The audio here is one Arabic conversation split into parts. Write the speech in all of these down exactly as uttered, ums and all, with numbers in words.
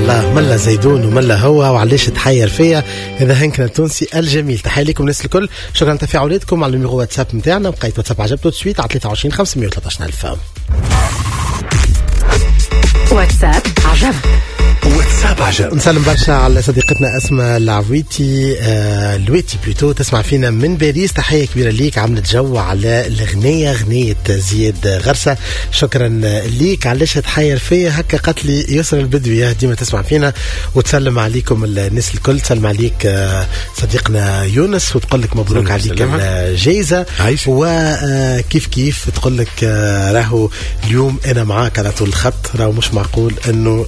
الله ملا زيدون وملا هو وعليش تحير فيا هذا هنكنا التونسي الجميل. تحية لكم الناس الكل، شكرا على تفاعلاتكم على الميغو واتساب نتاعنا. بقيت واتساب عجبتو تسويت على ثلاثة وعشرين خمسمية وثلاثة عشر ألف. واتساب عجب واتساب عجب. نسلم برشا على صديقتنا أسماء العويتي آه الويتي بلوتو، تسمع فينا من باريس. تحية كبيرة ليك، عملت جو على الغنية غنية زياد غرسة، شكرا ليك. علاش تحير فيا هكا قتلي يسر البدوية، ديما تسمع فينا وتسلم عليكم الناس الكل. تسلم عليك آه صديقنا يونس وتقول لك مبروك عليك الجائزة، وكيف كيف تقول لك آه راهو اليوم أنا معاك على طول الخط، راهو مش معقول أنه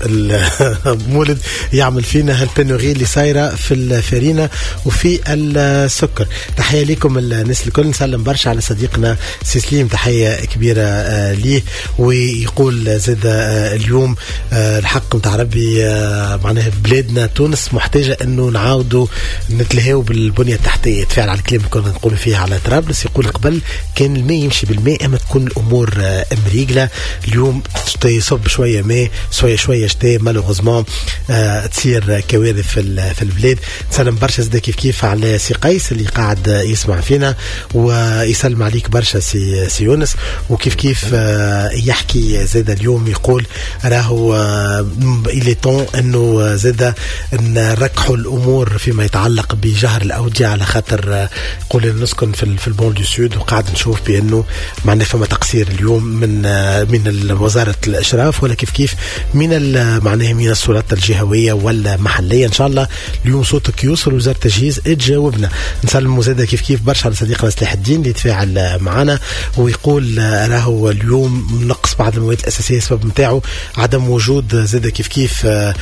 مولد يعمل فينا هالبنوغي اللي صايرة في الفرينة وفي السكر. تحية لكم الناس الكل. نسلم برشا على صديقنا سيسليم، تحية كبيرة آه ليه، ويقول زاد آه اليوم آه الحق متاع ربي آه معناها بلادنا تونس محتاجة انه نعاودوا نتلهاو بالبنية التحتية. تفعل على الكلام كنا نقول فيها على طرابلس، يقول قبل كان الماء يمشي بالماء اما تكون الامور آه مريقلة. اليوم يصب شوية ماء شوية شوية شتاء مالوغوزمون آه تصير كوارث في في البلاد. نسلم برشا زاد كيف كيف على سي قيس اللي قاعد يسمع فينا، ويسلم عليك برشا سي, سي يونس. وكيف كيف آه يحكي زاد اليوم يقول راهو آه إلي طون انه زاد نركحوا الامور فيما يتعلق بجهر الاودية، على خاطر آه يقول نسكن في, في البون دو سود، وقاعد نشوف بانه معنا فما تقصير اليوم من آه من وزارة الاشراف ولا كيف كيف من معناها من السلطات الجهوية ولا محلية. إن شاء الله اليوم صوتك يوصل وزارة التجهيز تجاوبنا. نسلم زاده كيف كيف برشا على صديقنا سلاح الدين اللي يتفاعل معنا ويقول راهو اليوم نقص بعض المواد الأساسية، السبب متاعه عدم وجود زاده كيف كيف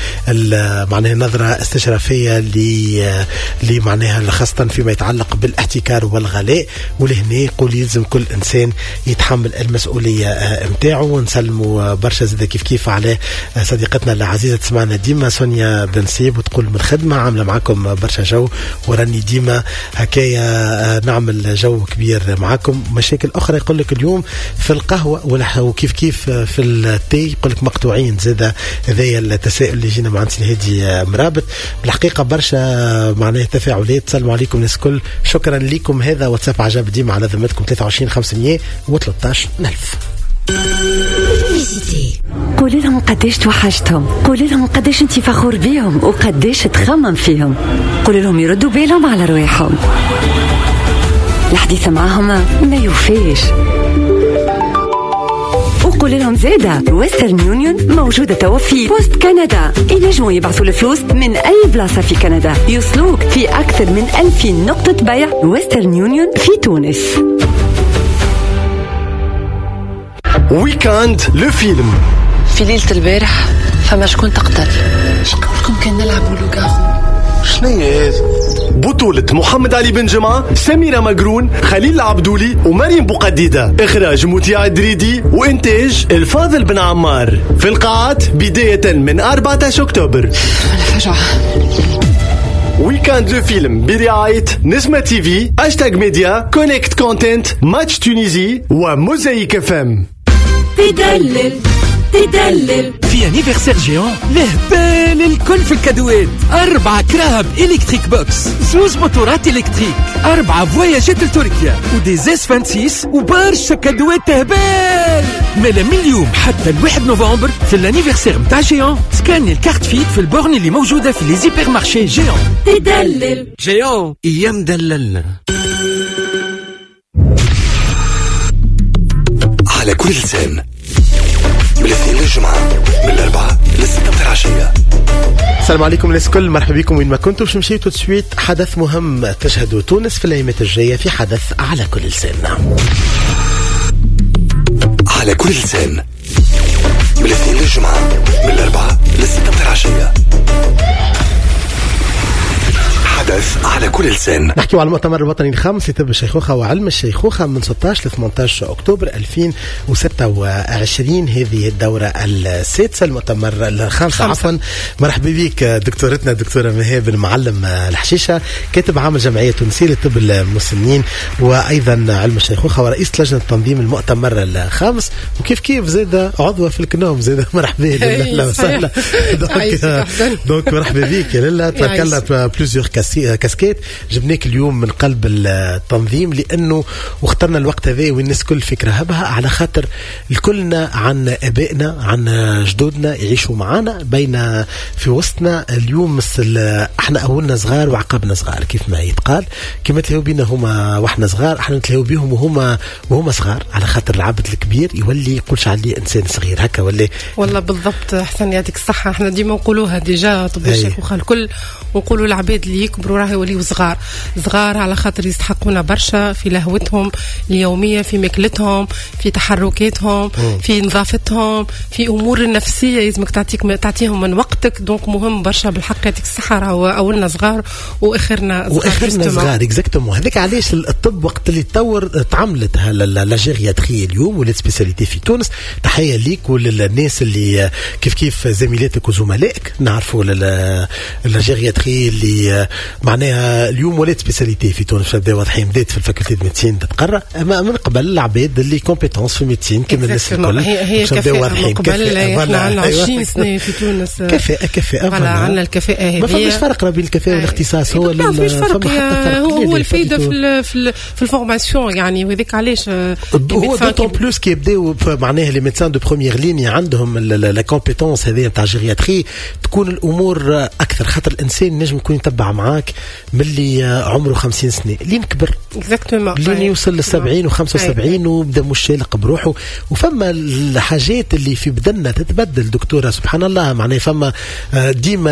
معناها نظرة استشرافية اللي معناها خاصة فيما يتعلق بالاحتكار والغلاء، ولهنا يقول يلزم كل إنسان يتحمل المسؤولية متاعه. ونسلموا برشا زاده كيف كيف على صديقتنا العزيزة تسمعنا ديما سونيا بنسيب، وتقول من خدمة عاملة معكم برشا جو، وراني ديما هكايا نعمل جو كبير معكم. مشاكل أخرى يقول لك اليوم في القهوة وكيف كيف في التي يقول لك مقطوعين زادة. هذايا التساؤل اللي جينا مع أنت الهادي مرابط. بالحقيقة برشا معناه تفاعلات. سلموا عليكم الناس كل، شكرا لكم. هذا واتساب عجب ديما على ذمتكم ثلاثة وعشرين خمسمية وثلاثة عشر ألف. قولي لهم قديش توحشتهم، قولي لهم قديش انتي فخور بيهم وقديش تخمم فيهم، قولي لهم يردوا بالهم على رواحهم. الحديث معهم ما يوفيش. وقولي لهم زيادة ويسترن يونيون موجودة توفي بوست كندا، ينجموا يبعثوا الفلوس من أي بلاصة في كندا، يوصلوك في أكثر من ألفين نقطة بيع. ويسترن يونيون في تونس. ويكاند لو فيلم. في ليلة البارح فما شكون تقتل، شكون كان نلعبوا لوغارو. شنية بطولة محمد علي بن جمعة، سميرة مقرون، خليل العبدولي ومريم بوقديدة، إخراج مطيع الدريدي وإنتاج الفاضل بن عمار. في القاعات بداية من أربعة عشر أكتوبر. أنا فجعة. ويكاند لو فيلم برعاية نسمة تي في، هاشتاج ميديا، كونكت كونتنت، ماتش تونيزي وموزايك اف ام. تدلل تدلل في انيفرسير جيون لهبال الكل في الكادوات. أربعة كراهب إلكتريك بوكس، زوز موتورات إلكتريك، أربعة فواياجات لتركيا، وديزيس فانسيس، وبرشا كادوات تهبال. مالا من اليوم حتى الواحد نوفمبر في الانيفرسير متاع جيون سكاني الكارت فيت في البورن اللي موجودة في لي زيبر مارشي جيون. تدلل جيون ايام دللنا على كل لسان، بالاثنين للجمعة، بالأربعة للستة متاع العشية. السلام عليكم الناس كل، مرحبا بكم وين ما كنتم. باش نمشيو تسويت حدث مهم تشهده تونس في الايامات الجايه في حدث على كل لسان. على كل لسان، بالاثنين للجمعة، بالأربعة للستة متاع العشية. حدث على كل كل لسان. نحكي على المؤتمر الوطني الخامس لطب الشيخوخة وعلم الشيخوخة من ستة عشر ل ثمانية عشر أكتوبر ألفين وستة وعشرين. هذه الدورة السادسة، المؤتمر الخامس عفوا. مرحبا بك دكتورتنا الدكتورة مهاب المعلم الحشيشة، كاتب عام الجمعية التونسية لطب المسنين وأيضا علم الشيخوخة ورئيس لجنة تنظيم المؤتمر الخامس، وكيف كيف زاد عضوة في الكنوم زاد. مرحبا لاله وسهلا. دونك مرحبا بك لاله. تركلنا بلوزيور كاسكيت جبناك اليوم من قلب التنظيم لأنه واخترنا الوقت هذا والناس كل فكرة هبها على خاطر الكلنا عن أبائنا عن جدودنا يعيشوا معنا بين في وسطنا اليوم. مثل احنا أولنا صغار وعقبنا صغار كيف ما يتقال، كما تلاقوا بينا هما واحنا صغار احنا نتلاقوا بيهم وهما وهما صغار، على خاطر العبد الكبير يولي يقولش عليه إنسان صغير هكا ولا. والله بالضبط حسن يعطيك الصحة. احنا ديما نقولوها ديجا طب الشيخوخة الكل، ونقولوا العباد اللي يكبروا راه يوليوا صغار صغار على خاطر يستحقونا برشا في لهوتهم اليومية، في ماكلتهم، في تحركاتهم، في نظافتهم، في أمور النفسية يلزمك تعطيك تعطيهم من وقتك. دونك مهم برشا بالحق. يعطيك الصحة راهو أولنا صغار وآخرنا صغار. وآخرنا صغار اكزاكتومون. هذاك علاش الطب وقت اللي تطور تعملت لا جيرياتري اليوم ولات سبيساليتي في تونس. تحية ليك وللناس اللي كيف كيف زميلاتك وزملائك نعرفوا لا جيرياتري اللي معناها اليوم ولات سبيساليتي في تونس. بدأ واضحين بدات في الفاكولتي دو ميديسين تتقرا، اما من قبل العباد اللي كومبيتونس في ميديسين كما الناس الكل. هي هي كفاءة من قبل. احنا عندنا عشرين سنة في تونس كفاءة كفاءة فوالا عندنا الكفاءة هذه. ما فماش فرق بين الكفاءة والاختصاص. هو ما فيش فرق. هو الفايدة في في في الفورماسيون يعني. وذاك علاش هو دوتون بلوس كي يبداو معناها لي ميدسان دو بروميير لين عندهم لا كومبيتونس هذه نتاع جيرياتري، تكون الامور اكثر خاطر الانسان نجم يكون يتبع معاك ملي عمره خمسين سنة لين كبر اكزاكتومون لين يوصل للسبعين وخمسة وسبعين وبدا مش شالق بروحه. وفما الحاجات اللي في بدنا تتبدل دكتورة سبحان الله معناها. فما ديما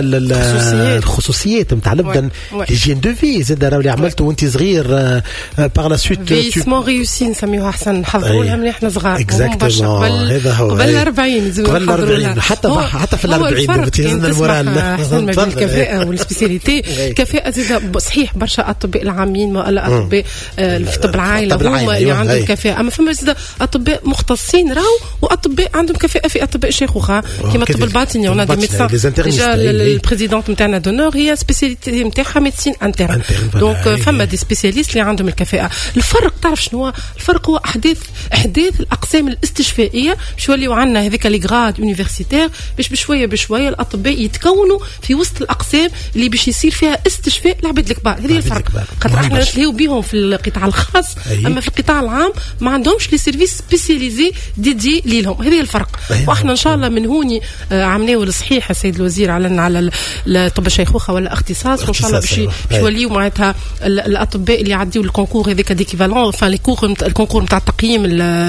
الخصوصيات نتاع البدن ليجين دو في زاد راهو اللي عملته وانت صغير باغ لا سويت فيسمون ريوسي نسميوها احسن نحضروا لها من احنا صغار. اكزاكتومون هذا هو قبل الأربعين قبل الأربعين حتى حتى في الأربعين بتهزنا المورال. احسن ما بين الكفاءة والسبيساليتي. كفاءة زاد صحيح برشا أطباء العامين ولا أطباء في طب العائلة هما اللي عندهم كفاءة، أما فما زاد أطباء مختصين راهو وأطباء عندهم كفاءة في أطباء الشيخوخة كما الطب الباطني. ونا دي ميدسان ديجا البريزيدونت نتاعنا دونور هي سبيساليتي نتاعها ميديسين انترن. دونك فما دي سبيسياليست اللي عندهم الكفاءة. الفرق تعرف شنو هو الفرق؟ هو أحداث أحداث الأقسام الاستشفائية باش يوليو عندنا هذيك لي غراد يونيفرسيتير باش بشوية بشوية الأطباء يتكونوا في وسط الأقسام اللي باش يصير فيها استشفاء العباد الكبار. هذه الفرق. خاطر احنا نتلاقيو بهم في القطاع الخاص أيه. اما في القطاع العام ما عندهمش لي سيرفيس سبيسياليزي ديدي ليهم. هذه الفرق أيه. واحنا ان شاء الله من هوني آه عملناو الصحيح السيد الوزير علن على طب الشيخوخه ولا اختصاص، وان شاء الله باش يوليو معناتها الاطباء اللي يعديوا الكونكور هذاك ديكيفالون فان لي كور الكونكور نتاع التقييم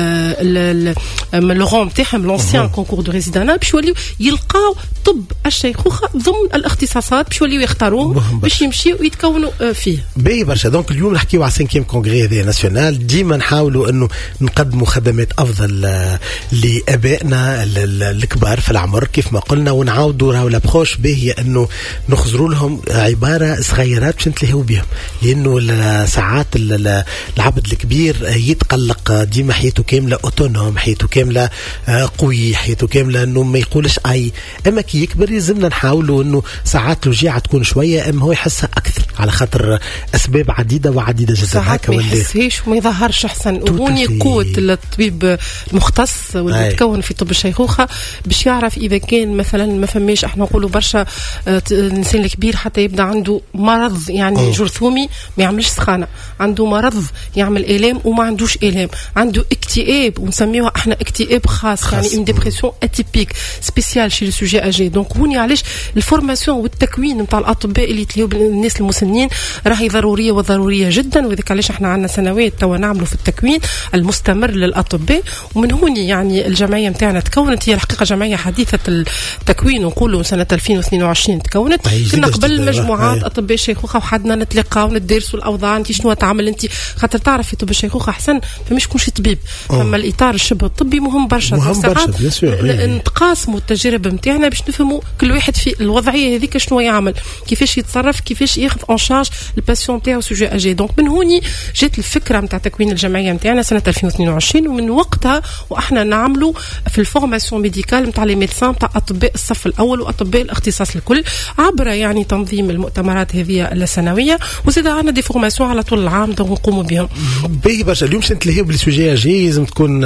لو نتاعهم لونسيان كونكور دو ريزيدانا باش يوليو يلقاو طب الشيخوخه ضمن الاختصاصات باش يوليو يختاروه باش يمشيو ويتكونوا فيه. باهي برشا. دونك اليوم نحكيو على سانكيام كونغري هذا ناسيونال. ديما نحاولوا انه نقدموا خدمات افضل لابائنا الكبار في العمر كيف ما قلنا، ونعاودوا راهو لابروش باهيه انه نخزروا لهم عباره صغيرات باش نتلهوا بهم، لانه ساعات العبد الكبير يتقلق ديما حياته كامله اوتونوم، حياته كامله قوي، حياته كامله انه ما يقولش اي. اما كي يكبر يلزمنا نحاولوا انه ساعات الوجيعه تكون شويه اما هو يحسها اكثر على خاطر اسباب عديده وعديده جدا. هكا ما يحسهاش وما يظهرش احسن. وهوني قوه الطبيب المختص واللي يتكون في طب الشيخوخه باش يعرف اذا كان مثلا ما فماش احنا نقولوا برشا الانسان الكبير حتى يبدا عنده مرض يعني أوه. جرثومي ما يعملش سخانه، عنده مرض يعمل الام وما عندوش الام، عنده اكتئاب ونسميوها احنا اكتئاب خاص, خاص. يعني ان ديبرسيون اتيبيك سبيسيال شي السوجي اجي. دونك هوني علاش الفورماسيون والتكوين نتاع الاطباء اللي تليو بالناس المسنين راهي ضروريه وضروريه جدا. وذلك علاش احنا عندنا سنوات توا نعملوا في التكوين المستمر للاطباء. ومن هوني يعني الجمعيه نتاعنا تكونت، هي الحقيقه جمعيه حديثه التكوين نقولوا سنه ألفين واثنين وعشرين تكونت. كنا قبل مجموعات اطباء الشيخوخه وحدنا نتلاقاو وندرسوا الاوضاع انت شنو تعمل انت، خاطر تعرف في طب الشيخوخه احسن فماش كل شيء طبيب. اما الاطار الشبه الطبي مهم برشا، مهم برشا نتقاسموا التجارب نتاعنا باش نفهموا كل واحد في الوضعيه هذيك شنو يعمل، كيفاش يتصرف، كيفاش ياخذ ان شارج الباسيون تاعو سوجي اجي. دونك من هوني جات الفكره نتاع تكوين الجمعيه نتاعنا سنه ألفين واثنين وعشرين، ومن وقتها واحنا نعملوا في الفورماسيون ميديكال نتاع لي ميدسان نتاع اطباء الصف الاول واطباء الاختصاص الكل عبر يعني تنظيم المؤتمرات هذه السنويه، وزاد عندنا دي فورماسيون على طول العام نقوموا بهم. باهي برشا. اليوم سنه اللي هي بالسوجي اجي لازم تكون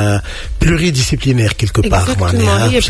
بلوري ديسيبلينير كيلكو بار معناها باش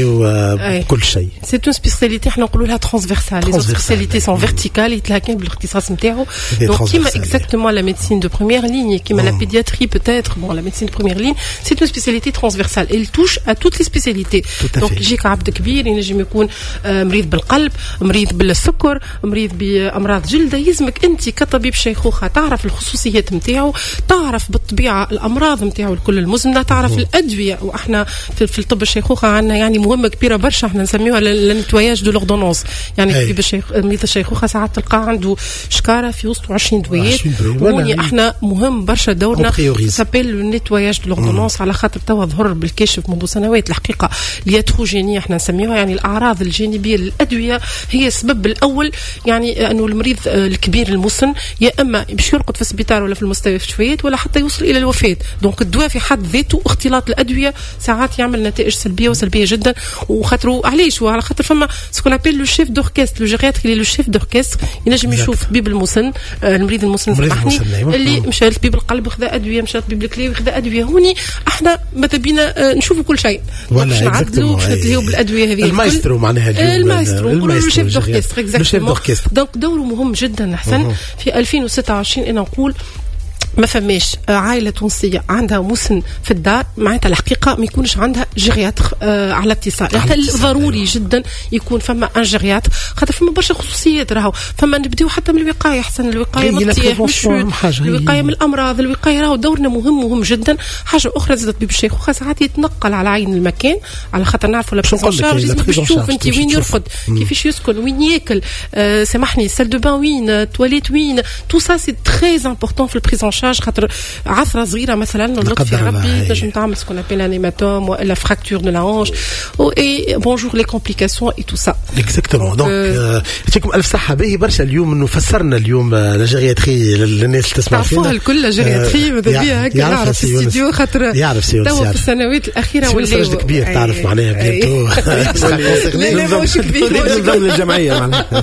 تلهي كل شيء. سي اون سبيسياليتي احنا نقولوا لها ترانسفيرسال. لي سبيسياليتي سون فيرتيكال يتلاقين بالاختصاص نتاعو. دونك كيما اكزاكتومون لا ميديسين دو بروميير ليني كيما لا بيدياتري بوتيتر بون لا ميديسين دو بروميير لين سي اون سبيسياليتي ترانسفيرسال elle touche à toutes les spécialités. دونك يجيك عبد كبير ينجم يكون مريض بالقلب، مريض بالسكر، مريض بامراض جلده، يلزمك انت كطبيب شيخوخه تعرف الخصوصيات نتاعو، تعرف بالطبيعه الامراض نتاعو الكل المزمنه، تعرف الادويه. واحنا في, في الطب الشيخوخه عندنا يعني مهمه كبيره برشا احنا نسميوها النتواياج دو لوردونونس. يعني طبيب الشيخ مريض الشيخوخه ساعات تلقى عنده شكاره في وسط عشرين دويات، وني احنا مهم برشا دورنا سابيل النتواياج دو لوردونونس على خاطر توا ظهر بالكشف منذ سنوات الحقيقه الياتروجينيه احنا نسميوها، يعني الاعراض الجانبيه للادويه هي السبب الاول. يعني انه المريض الكبير المسن يا اما باش يرقد في السبيطار ولا في المستشفيات ولا حتى يوصل الى الوفاه. دونك الدواء في حد ذاته اختلاط الادويه ساعات يعمل نتائج سلبيه وسلبيه جدا. وخاطروا علاش؟ وعلى خاطر فما سكون ابيل لو شيف دوركستر، لو جيرياتري لو شيف دوركستر ينجم يشوف طبيب المسن المريض المسن سامحني اللي مشى لطبيب القلب وخذ ادويه، مشى لطبيب الكلى وخذ ادويه. هوني احنا ماذا بينا نشوفوا كل شيء باش نعدلوا باش نتلهيو بالادويه هذه. المايسترو معناها اليوم المايسترو نقولوا لو شيف دوركستر اكزاكتومون. دونك دوره مهم جدا حسن. في ألفين وستة وعشرين انا نقول ما فماش عائله تونسيه عندها مسن في الدار معناتها الحقيقه ما يكونش عندها جيرياتر آه على اتصال. يعني ضروري جدا يكون فما ان جيرياتر خاطر فما برشا خصوصيات. راهو فما نبداو حتى من الوقايه احسن، الوقايه من الطياح مش الوقايه من الامراض، الوقايه راهو دورنا مهم مهم جدا. حاجه اخرى زادت طبيب الشيخوخه ساعات يتنقل على عين المكان على خاطر نعرفوا لا بريزون شارج لازم تشوف انت وين يرقد، كيفاش يسكن، وين ياكل، آه سامحني سال دو بان وين، تواليت وين، تو سا سي تري امبورطون في البريزون شارج. خاطر عثره صغيره مثلا لطفي ربي تنجم تعمل سكون ابيل ان هيماتوم ولا فراكتور دو لا هونج اي بونجور لي كومبليكاسيون اي تو سا اكزاكتومون. دونك يعطيكم الف صحه. باهي برشا اليوم انه فسرنا اليوم لا جيرياتري للناس اللي تسمع فينا تعرفوها الكل لا جيرياتري ماذا بيا هكا نعرف في الاستديو خاطر يعرف سي توا في السنوات الاخيره ولا راجل كبير تعرف معناها بيانتو لا لا مش كبير نظام الجمعيه معناها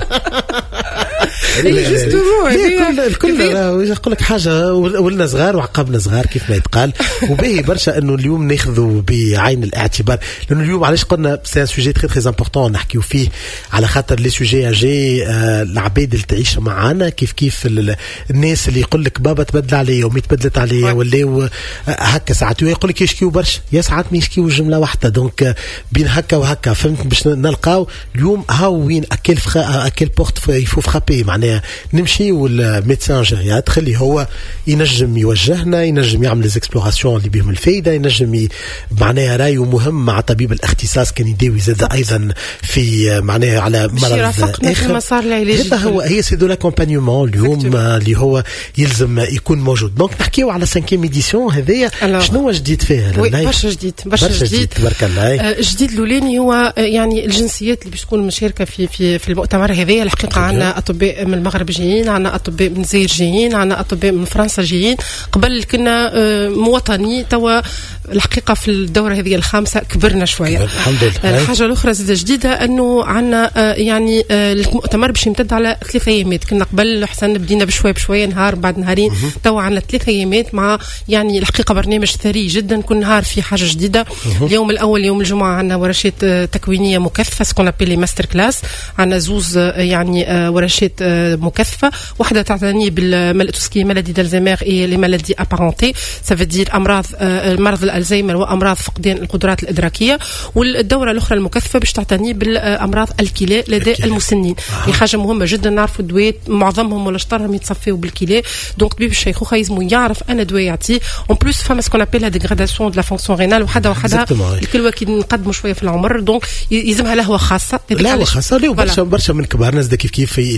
جوستومون الكل يقول لك حاجه ولنا صغار وعقبنا صغار كيف ما يتقال. وباهي برشا انه اليوم ناخذوا بعين الاعتبار لانه اليوم علاش قلنا سي ان سوجي تري تري امبورطون نحكيو فيه على خاطر لي سوجي اجي آه العباد اللي تعيش معانا كيف كيف الناس اللي يقول لك بابا تبدل عليا ومي تبدلت عليا ولا هكا ساعات يقول لك يشكيو برشا يا ساعات ما يشكيو جمله واحده. دونك بين هكا وهكا فهمت باش نلقاو اليوم هاو وين اكل فخا اكل بورت يفو فرابي معناها نمشي والميدسان جيريات خلي هو ينجم يوجهنا، ينجم يعمل ليزكسبلوراسيون اللي بهم الفايده، ينجم معناها رايه مهم مع طبيب الاختصاص كان يداوي زاد ايضا في معناها على مرض اخر مسار العلاج. هذا هو هي سي دو لاكومبانيومون اليوم اللي هو يلزم يكون موجود. دونك نحكيو على سانكيم ايديسيون هذيا شنو جديد فيها؟ برشا جديد برشا جديد تبارك الله. الجديد الاولاني هو يعني الجنسيات اللي باش تكون مشاركه في في في المؤتمر هذايا. الحقيقه عندنا اطباء من المغرب جايين، عندنا اطباء من الجزائر جايين، عندنا اطباء من فرنسا جايين. قبل كنا مواطني، توا الحقيقه في الدوره هذه الخامسه كبرنا شويه الحمد لله. الحاجه الاخرى زاده جديده انه عندنا يعني المؤتمر باش يمتد على ثلاث ايامات. كنا قبل حسن بدينا بشويه بشويه نهار بعد نهارين، توا عندنا ثلاث ايامات مع يعني الحقيقه برنامج ثري جدا. كل نهار في حاجه جديده. اليوم الاول يوم الجمعه عندنا ورشات تكوينيه مكثفه سكون ابيلي ماستر كلاس. عندنا زوز يعني ورشات مكثفه، واحده تعتني بالمالتوسكي مالادي دالزيمير اي لي مالادي ابارونتي سافدير امراض مرض الالزهايمر وامراض فقدان القدرات الادراكيه، والدوره الاخرى المكثفه باش تعتني بالامراض الكلى لدى المسنين. هي حاجه مهمه جدا. نعرفوا الدوات معظمهم ولا شطرهم يتصفيوا بالكلى. دونك طبيب الشيخوخه يلزمو يعرف انا دواء يعطيه اون بلوس فما سكون ابيل ديغراداسيون دو لا فونكسيون رينال وحده وحده الكل وقت نقدموا شويه في العمر. دونك يلزمها لهوه خاصه لهوه خاصه. برشا برشا من كبار ناس كيف كيف يتيحوا في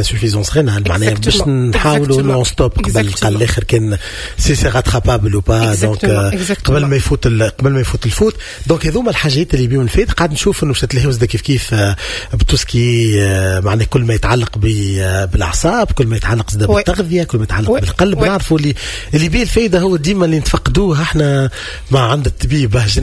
انسوفيزونس رينال معناها باش نحاولوا نون ستوب قبل قال الاخر كان سي سي راترابابل او با دونك قبل ما يفوت قبل ما يفوت الفوت. دونك هذوما الحاجات اللي بيهم الفات قاعد نشوف انه مشات لهوز كيف كيف بتوسكي معناها كل ما يتعلق بالاعصاب كل ما يتعلق بالتغذيه كل ما يتعلق بالقلب. نعرفوا اللي اللي بيه الفايده هو ديما اللي نتفقدوه احنا مع عند الطبيب